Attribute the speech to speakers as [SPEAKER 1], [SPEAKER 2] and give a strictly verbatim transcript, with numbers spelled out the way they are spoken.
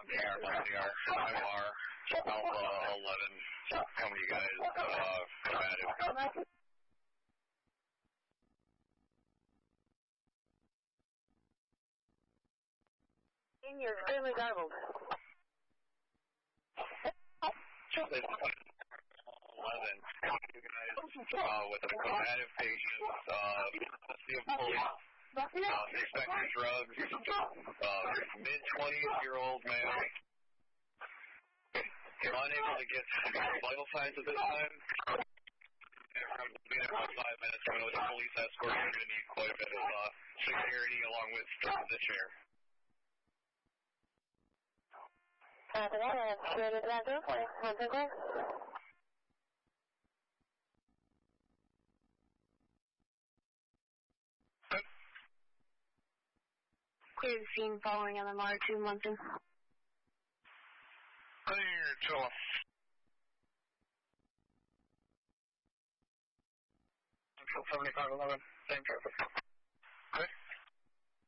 [SPEAKER 1] the air, the R, M R, Alpha eleven, coming to you guys, uh, combative.
[SPEAKER 2] In your extremely garbled.
[SPEAKER 1] eleven, you guys, uh, with a combative patient, uh, see a police, uh, suspected drugs, uh, mid-twenties-year-old man, unable to get vital signs at this time. Being there for five minutes, coming with a police escort, you're going to need quite a bit of, uh, security along with the chair.
[SPEAKER 2] Copy that, I have security at that door for you. One thing clear. Clear the scene following M M R two Munson.
[SPEAKER 1] Clear, Chilla. Control seventy-five eleven, same traffic. Okay.